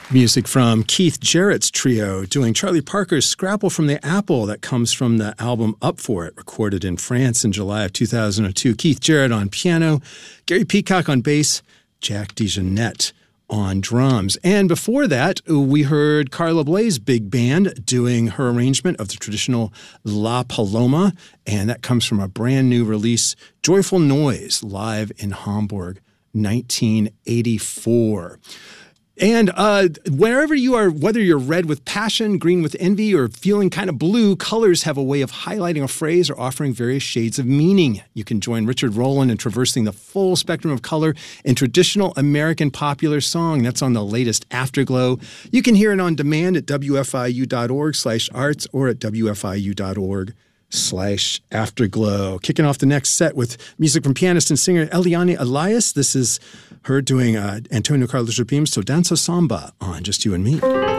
Music from Keith Jarrett's trio doing Charlie Parker's Scrapple from the Apple. That comes from the album Up For It, recorded in France in July of 2002. Keith Jarrett on piano, Gary Peacock on bass, Jack DeJohnette on drums. And before that, we heard Carla Bley's big band doing her arrangement of the traditional La Paloma, and that comes from a brand new release, Joyful Noise, live in Hamburg, 1984. And wherever you are, whether you're red with passion, green with envy, or feeling kind of blue, colors have a way of highlighting a phrase or offering various shades of meaning. You can join Richard Rowland in traversing the full spectrum of color in traditional American popular song. That's on the latest Afterglow. You can hear it on demand at wfiu.org/arts or at wfiu.org/afterglow. Kicking off the next set with music from pianist and singer Eliane Elias. This is her doing Antonio Carlos Jobim's So Danza Samba on Just You and Me.